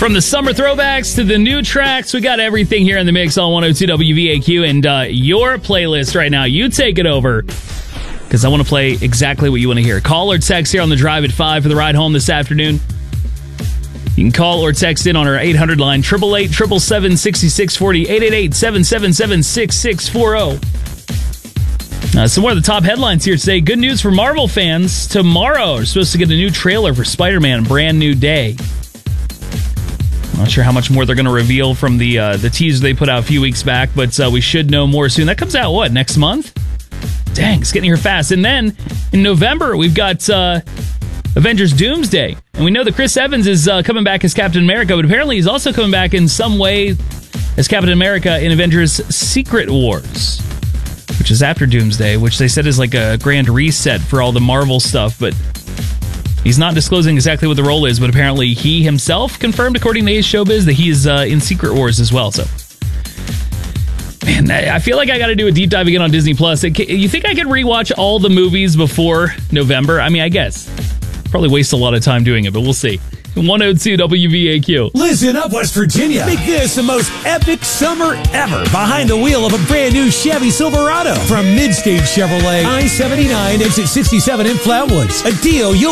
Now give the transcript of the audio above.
From the summer throwbacks to the new tracks, we got everything here in the mix on 102 WVAQ. And your playlist right now, you take it over, because I want to play exactly what you want to hear. Call or text here on the drive at 5 for the ride home this afternoon. You can call or text in on our 800 line, 888-777-6640, 888-777-6640. Some more of the top headlines here today. Good news for Marvel fans. Tomorrow, we're supposed to get a new trailer for Spider-Man, Brand New Day. Not sure how much more they're going to reveal from the teaser they put out a few weeks back, but we should know more soon. That comes out, next month? Dang, it's getting here fast. And then, in November, we've got Avengers Doomsday. And we know that Chris Evans is coming back as Captain America, but apparently he's also coming back in some way as Captain America in Avengers Secret Wars, which is after Doomsday, which they said is like a grand reset for all the Marvel stuff, but he's not disclosing exactly what the role is, but apparently he himself confirmed, according to Ace Showbiz, that he is in Secret Wars as well. So, man, I feel like I got to do a deep dive again on Disney Plus. You think I could rewatch all the movies before November? I mean, I guess. Probably waste a lot of time doing it, but we'll see. 102 WVAQ. Listen up, West Virginia. Make this the most epic summer ever behind the wheel of a brand new Chevy Silverado from Midstage Chevrolet, I-79, exit 67 in Flatwoods. A deal you'll